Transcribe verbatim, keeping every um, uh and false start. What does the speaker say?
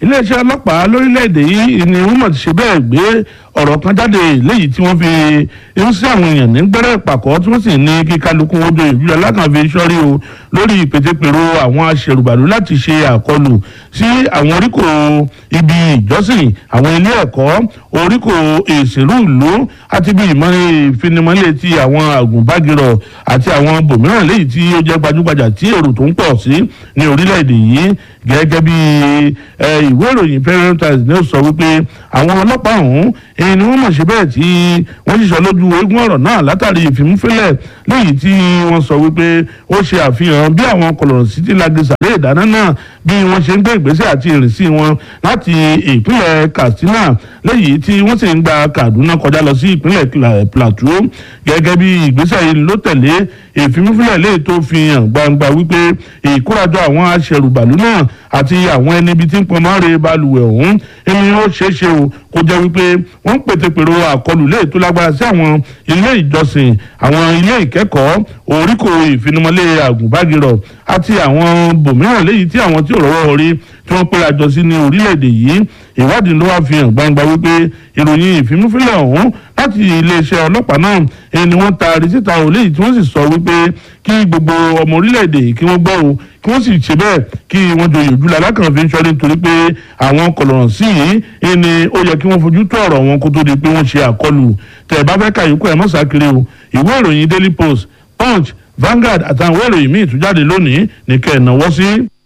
iléeṣẹ́ ọlọ́pàá lórílẹ̀‐èdè yìí ni wọ́n mọ̀ ti ṣe bẹ́ẹ̀ gbé ọ̀rọ̀ kan jáde léyìí tí wọ́n fi ń sí àwọn èèyàn ní gbẹ́rẹ́ ìpàkọ́ tí wọ́n sì ní kí kálukú ojú ìbílẹ̀ alákànfẹ́ sọ́rí o lórí ìpètèpèrò àwọn aṣèrùbàlù láti ṣe àkọlù sí àwọn oríkò ibi ìjọsìn àwọn ilé ẹ̀kọ́ oríkò ìṣèlú ìlú àti bí ìmọ̀ ìfinimọ̀lẹ̀ ti àwọn àgùnbágirọ̀ àti àwọn bòmíràn léyìí tí ó jẹ́ gbajúgbajà tí èrò tó ń pọ̀ sí ní orílẹ̀-èdè yìí gẹ́gẹ́ bí ìwé ìròyìn Premium Times ní ó sọ wípé àwọn ọlọ́pàá ọ̀hún èyí ni wọ́n mọ̀ ṣe bẹ́ẹ̀ tí wọ́n ṣiṣọ́ lójú eégún ọ̀rọ̀ náà látàrí ìfimúfilẹ̀ léyìí tí wọ́n sọ wípé ó ṣe àfihàn bí àwọn kọlọ̀rọ̀ sí ti lagisa lé ìdáná náà bí wọ́n ṣe ń gbé ìgbésẹ̀ àti ìrìnsí wọn láti ìpínlẹ̀ Katsina léyìí tí wọ́n sì ń gba Kaduna kọjá lọ sí ìpínlẹ̀ Plateau gẹ́gẹ́ bí ìgbésẹ̀ yìí ló tẹ̀lé ìfimúfilẹ̀ léyìí tó fi hàn gbangba wípé ìkórajọ àwọn aṣẹrùbàlù náà àti àwọn ẹni ibi tí ń pọn mọ́re balùwẹ̀ ọ̀hún ẹni ó ṣeéṣe o kó jẹ́ wípé wọ́n ń pètèpèrò àkọlù léè tó lágbára sí àwọn ilé ìjọsìn àwọn ilé ìkẹ́kọ̀ọ́ oríkò ìfinimọ̀lẹ̀ àgùnbágirọ̀ àti àwọn bòmíràn léyìí tí àwọn tí ò rọ́wọ́ orí tí wọ́n péra jọ sí ní orílẹ̀-èdè yìí ìwádìí ló wá fi hàn gbangba wípé ìròyìn ìfimúfilẹ̀ ọ̀hún láti iléeṣẹ́ ọlọ́pàá náà ẹni wọ́n taari síta ò léyìí tí wọ́n sì sọ wípé kí gbogbo ọmọ orílẹ̀-èdè kí wọ́n gbọ́ o kí wọ́n sì ṣe bẹ́ẹ̀ kí wọ́n joyè ojúlá alákànfin sọ́rí nítorí pé àwọn kọlọ̀rọ̀ sí yìí ẹni ó yẹ kí wọ́n fojú tó ọ̀rọ̀ wọn kó tó di pé wọ́n ṣe àkọlù tẹ̀ ẹ bá fẹ́ ka ìyókù ẹ̀ mọ́ sákiri o ìwé ìròyìn Daily Post Punch Vanguard àtàwọn ìwé ìròyìn míì tún jáde lónìí ní kẹ́ ẹ̀ náwó sí.